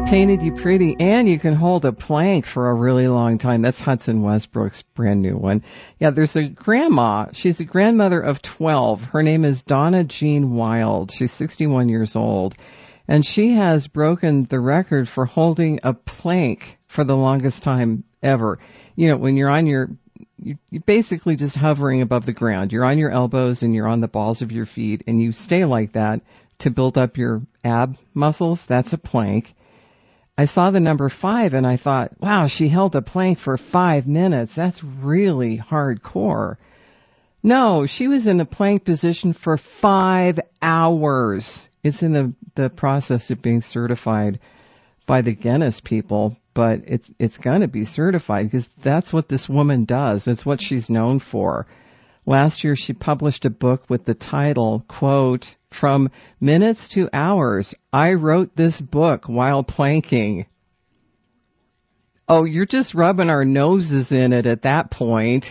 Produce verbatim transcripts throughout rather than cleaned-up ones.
Painted You Pretty, and you can hold a plank for a really long time. That's Hudson Westbrook's brand new one. Yeah, there's a grandma. She's a grandmother of twelve. Her name is Donna Jean Wild. She's sixty-one years old, and she has broken the record for holding a plank for the longest time ever. You know, when you're on your, you're basically just hovering above the ground. You're on your elbows and you're on the balls of your feet, and you stay like that to build up your ab muscles. That's a plank. I saw the number five and I thought, wow, she held a plank for five minutes. That's really hardcore. No, she was in a plank position for five hours. It's in the, the process of being certified by the Guinness people, but it's, it's going to be certified because that's what this woman does. It's what she's known for. Last year, she published a book with the title, quote, From Minutes to Hours, I Wrote This Book While Planking. Oh, you're just rubbing our noses in it at that point.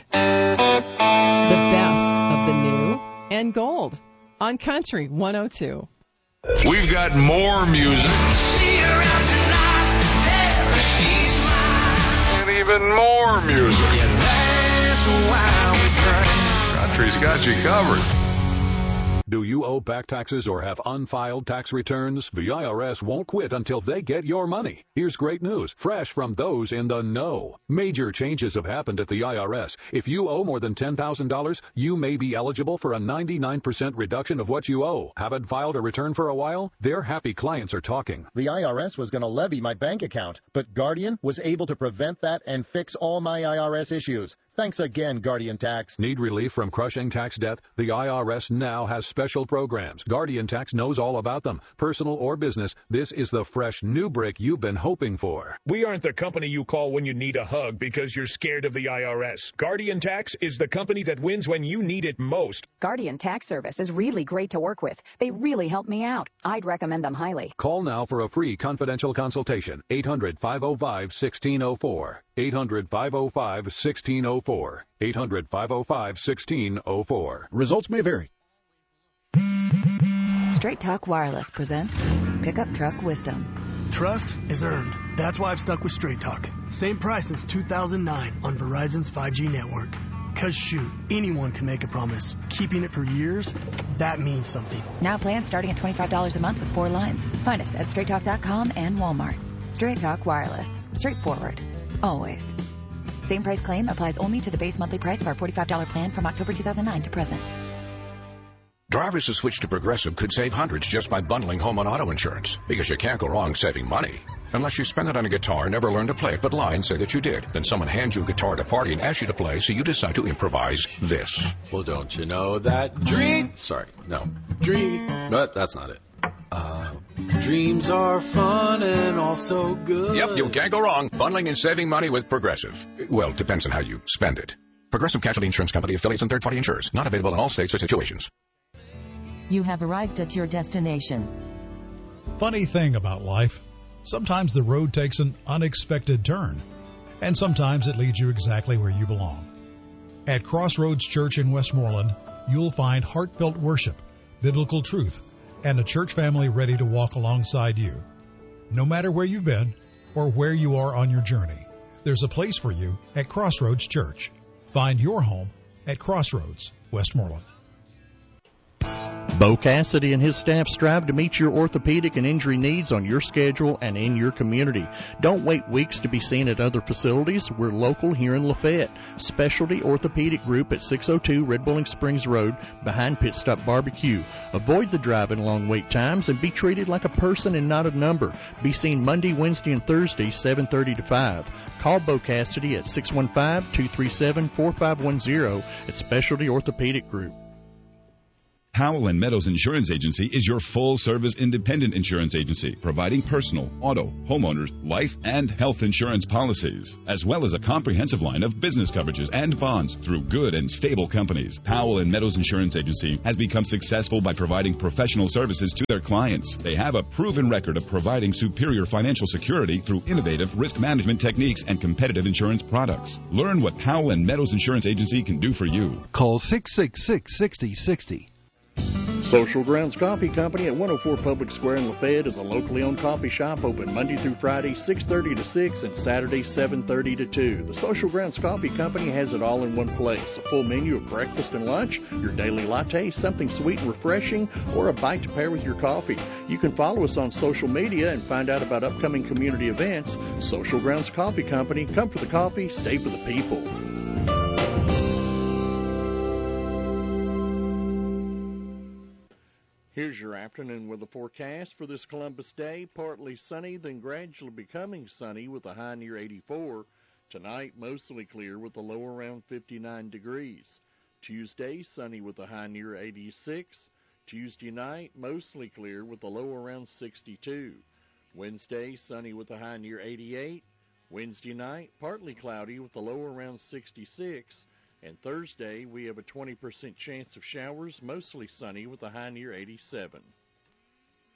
The best of the new and gold on Country one oh two. We've got more music. See her out tonight, tell her she's mine. And even more music. Yeah, that's why we drink. Country's got you covered. Do you owe back taxes or have unfiled tax returns? The I R S won't quit until they get your money. Here's great news, fresh from those in the know. Major changes have happened at the I R S. If you owe more than ten thousand dollars, you may be eligible for a ninety-nine percent reduction of what you owe. Haven't filed a return for a while? Their happy clients are talking. The I R S was going to levy my bank account, but Guardian was able to prevent that and fix all my I R S issues. Thanks again, Guardian Tax. Need relief from crushing tax debt? The I R S now has special programs. Guardian Tax knows all about them. Personal or business, this is the fresh new brick you've been hoping for. We aren't the company you call when you need a hug because you're scared of the I R S. Guardian Tax is the company that wins when you need it most. Guardian Tax Service is really great to work with. They really help me out. I'd recommend them highly. Call now for a free confidential consultation. eight hundred, five oh five, one six oh four. eight hundred, five oh five, one six oh four. eight hundred, five oh five, one six oh four. Results may vary. Straight Talk Wireless presents Pickup Truck Wisdom. Trust is earned. That's why I've stuck with Straight Talk. Same price since two thousand nine on Verizon's five G network. Cause shoot, anyone can make a promise. Keeping it for years, that means something. Now plans starting at twenty-five dollars a month with four lines. Find us at straight talk dot com and Walmart. Straight Talk Wireless. Straightforward. Always. Same price claim applies only to the base monthly price of our forty-five dollars plan from October two thousand nine to present. Drivers who switch to Progressive could save hundreds just by bundling home and auto insurance, because you can't go wrong saving money. Unless you spend it on a guitar and never learn to play it, but lie and say that you did. Then someone hands you a guitar at a party and asks you to play, so you decide to improvise this. Well, don't you know that dream... Sorry, no. Dream... But that's not it. Uh, dreams are fun and also good. Yep, you can't go wrong. Bundling and saving money with Progressive. Well, depends on how you spend it. Progressive Casualty Insurance Company, affiliates, and third-party insurers. Not available in all states or situations. You have arrived at your destination. Funny thing about life, sometimes the road takes an unexpected turn, and sometimes it leads you exactly where you belong. At Crossroads Church in Westmoreland, you'll find heartfelt worship, biblical truth, and a church family ready to walk alongside you. No matter where you've been or where you are on your journey, there's a place for you at Crossroads Church. Find your home at Crossroads, Westmoreland. Bo Cassidy and his staff strive to meet your orthopedic and injury needs on your schedule and in your community. Don't wait weeks to be seen at other facilities. We're local here in Lafayette. Specialty Orthopedic Group at six oh two Red Bowling Springs Road behind Pit Stop Barbecue. Avoid the driving long wait times and be treated like a person and not a number. Be seen Monday, Wednesday, and Thursday, seven thirty to five. Call Bo Cassidy at six one five, two three seven, four five one zero at Specialty Orthopedic Group. Howell and Meadows Insurance Agency is your full-service independent insurance agency, providing personal, auto, homeowners, life, and health insurance policies, as well as a comprehensive line of business coverages and bonds through good and stable companies. Howell and Meadows Insurance Agency has become successful by providing professional services to their clients. They have a proven record of providing superior financial security through innovative risk management techniques and competitive insurance products. Learn what Howell and Meadows Insurance Agency can do for you. Call six six six, six oh six oh. Social Grounds Coffee Company at one oh four Public Square in Lafayette is a locally owned coffee shop open Monday through Friday, six thirty to six, and Saturday, seven thirty to two. The Social Grounds Coffee Company has it all in one place. A full menu of breakfast and lunch, your daily latte, something sweet and refreshing, or a bite to pair with your coffee. You can follow us on social media and find out about upcoming community events. Social Grounds Coffee Company. Come for the coffee, stay for the people. Here's your afternoon weather forecast for this Columbus Day. Partly sunny, then gradually becoming sunny with a high near eighty-four. Tonight, mostly clear with a low around fifty-nine degrees. Tuesday, sunny with a high near eighty-six. Tuesday night, mostly clear with a low around sixty-two. Wednesday, sunny with a high near eighty-eight. Wednesday night, partly cloudy with a low around sixty-six. And Thursday, we have a twenty percent chance of showers, mostly sunny with a high near eighty-seven.